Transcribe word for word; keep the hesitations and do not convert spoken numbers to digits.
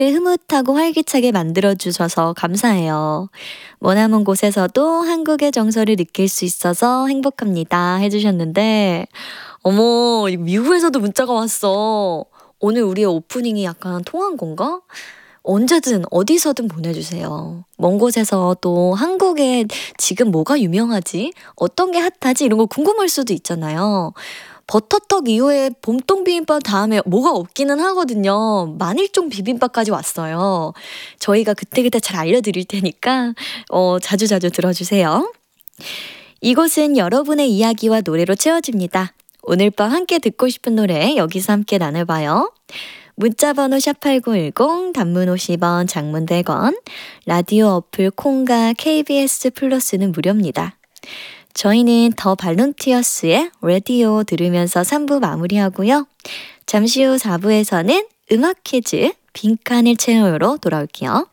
흐뭇하고 활기차게 만들어주셔서 감사해요. 머나먼 곳에서도 한국의 정서를 느낄 수 있어서 행복합니다. 해주셨는데, 어머, 이거 미국에서도 문자가 왔어. 오늘 우리의 오프닝이 약간 통한 건가? 언제든 어디서든 보내주세요. 먼 곳에서 또 한국에 지금 뭐가 유명하지? 어떤 게 핫하지? 이런 거 궁금할 수도 있잖아요. 버터떡 이후에 봄동 비빔밥 다음에 뭐가 없기는 하거든요. 마늘종 비빔밥까지 왔어요. 저희가 그때그때 잘 알려드릴 테니까 어, 자주자주 들어주세요. 이곳은 여러분의 이야기와 노래로 채워집니다. 오늘 밤 함께 듣고 싶은 노래 여기서 함께 나눠봐요. 문자번호 샵팔구일공, 단문 오십 원, 장문 백 원, 라디오 어플 콩과 케이비에스 플러스는 무료입니다. 저희는 더 발론티어스의 라디오 들으면서 삼 부 마무리하고요. 잠시 후 사 부에서는 음악 퀴즈 빈칸을 채우러 돌아올게요.